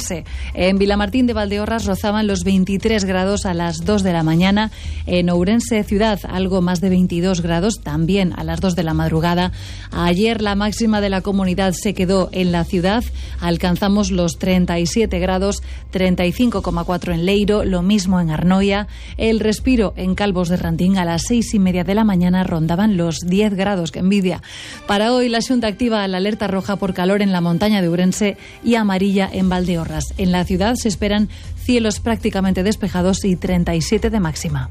Ourense. En Vilamartín de Valdeorras rozaban los 23 grados a las 2 de la mañana. En Ourense ciudad, algo más de 22 grados, también a las 2 de la madrugada. Ayer la máxima de la comunidad se quedó en la ciudad. Alcanzamos los 37 grados, 35,4 en Leiro, lo mismo en Arnoia. El respiro en Calvos de Randín a las 6:30 de la mañana rondaban los 10 grados, que envidia. Para hoy la Xunta activa la alerta roja por calor en la montaña de Ourense y amarilla en Valdeorras. En la ciudad se esperan cielos prácticamente despejados y 37 de máxima.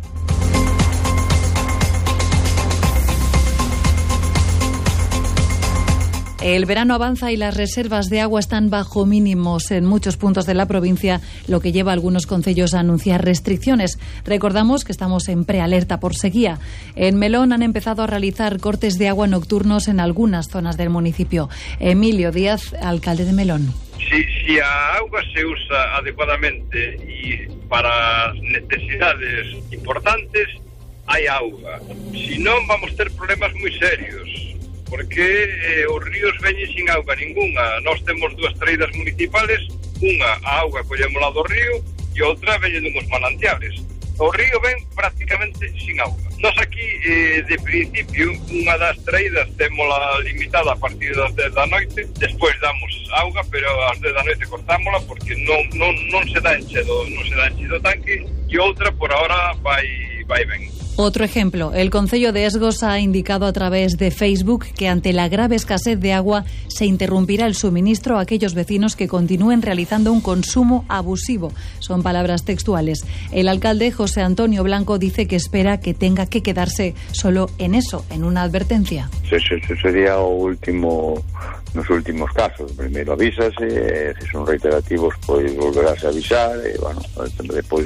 El verano avanza y las reservas de agua están bajo mínimos en muchos puntos de la provincia, lo que lleva a algunos concellos a anunciar restricciones. Recordamos que estamos en prealerta por sequía. En Melón han empezado a realizar cortes de agua nocturnos en algunas zonas del municipio. Emilio Díaz, alcalde de Melón. Si a auga se usa adecuadamente y para necesidades importantes, hai auga. Si non, vamos ter problemas moi serios, porque os ríos veñen sin auga ninguna. Nós temos dúas traídas municipales, unha a auga collémola do río e outra veñen dunhos manantiales. O río ven prácticamente sin auga. Nós aquí, de principio, unha das traídas témola limitada a partir das 10 da noite, despois damos auga, pero ás 10 da noite cortámola porque non se dá enche do tanque, e outra por ahora vai ben. Otro ejemplo, el Concello de Esgos ha indicado a través de Facebook que ante la grave escasez de agua se interrumpirá el suministro a aquellos vecinos que continúen realizando un consumo abusivo. Son palabras textuales. El alcalde José Antonio Blanco dice que espera que tenga que quedarse solo en eso, en una advertencia. Eso sería nos últimos casos. Primeiro avísase, se son reiterativos pois volverase a avisar, e depois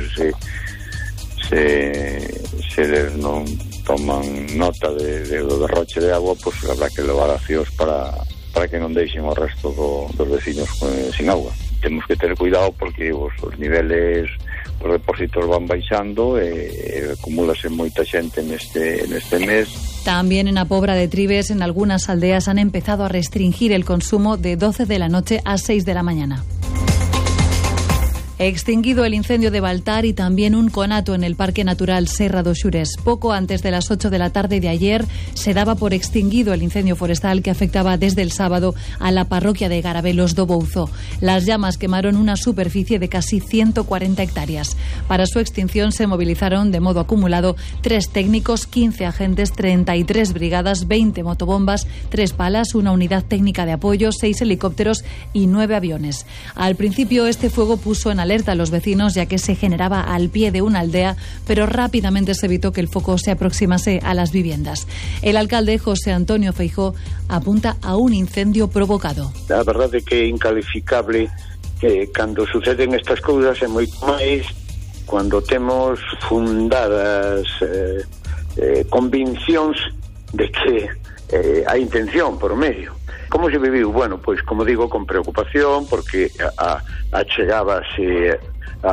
se non toman nota do derroche de agua, pois habrá que levar accións para que non deixen o resto dos vecinos sin agua. Temos que ter cuidado porque os niveles dos depósitos van baixando e acumúlase moita xente neste mes. También en A Pobra de Tribes, en algunas aldeas han empezado a restringir el consumo de 12 de la noche a 6 de la mañana. Extinguido el incendio de Baltar y también un conato en el Parque Natural Serra do Xurés. Poco antes de las 8 de la tarde de ayer se daba por extinguido el incendio forestal que afectaba desde el sábado a la parroquia de Garabelos do Bouzo. Las llamas quemaron una superficie de casi 140 hectáreas. Para su extinción se movilizaron de modo acumulado 3 técnicos, 15 agentes, 33 brigadas, 20 motobombas, 3 palas, una unidad técnica de apoyo, 6 helicópteros y 9 aviones. Al principio este fuego puso en alerta a los vecinos, ya que se generaba al pie de una aldea, pero rápidamente se evitó que el foco se aproximase a las viviendas. El alcalde José Antonio Feijóo apunta a un incendio provocado. A verdade que é incalificable que cando suceden estas cousas é moito máis cando temos fundadas convincións de que hai intención por medio. Como se viviu? Bueno, pois como digo, con preocupación, porque achegábase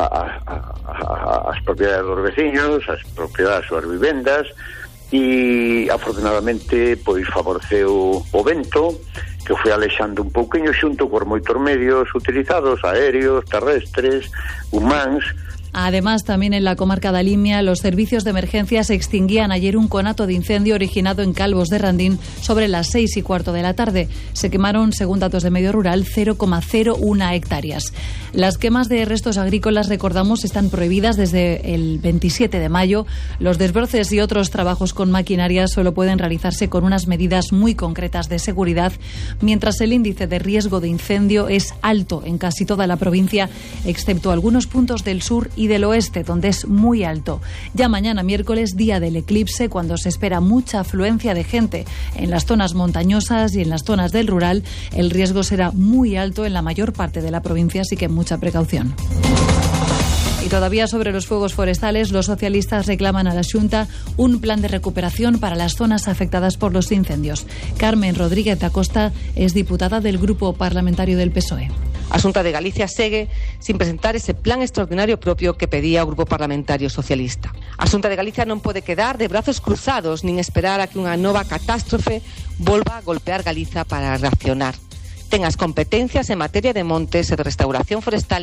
as propiedades dos veciños, as propiedades das vivendas, e afortunadamente pois favoreceu o vento, que foi alexando un pouquiño xunto por moitos medios utilizados, aéreos, terrestres, humanos. Además, también en la comarca de Limia, los servicios de emergencias extinguían ayer un conato de incendio originado en Calvos de Randín sobre las 6:15 de la tarde. Se quemaron, según datos de Medio Rural, 0,01 hectáreas. Las quemas de restos agrícolas, recordamos, están prohibidas desde el 27 de mayo. Los desbroces y otros trabajos con maquinaria solo pueden realizarse con unas medidas muy concretas de seguridad, mientras el índice de riesgo de incendio es alto en casi toda la provincia, excepto algunos puntos del sur y del oeste, donde es muy alto. Ya mañana miércoles, día del eclipse, cuando se espera mucha afluencia de gente en las zonas montañosas y en las zonas del rural, el riesgo será muy alto en la mayor parte de la provincia, así que mucha precaución. Y todavía sobre los fuegos forestales, los socialistas reclaman a la Xunta un plan de recuperación para las zonas afectadas por los incendios. Carmen Rodríguez da Costa es diputada del Grupo Parlamentario del PSOE. A Xunta de Galicia segue sin presentar ese plan extraordinario propio que pedía o Grupo Parlamentario Socialista. A Xunta de Galicia non pode quedar de brazos cruzados nin esperar a que unha nova catástrofe volva a golpear Galiza para reaccionar. Ten as competencias en materia de montes e de restauración forestal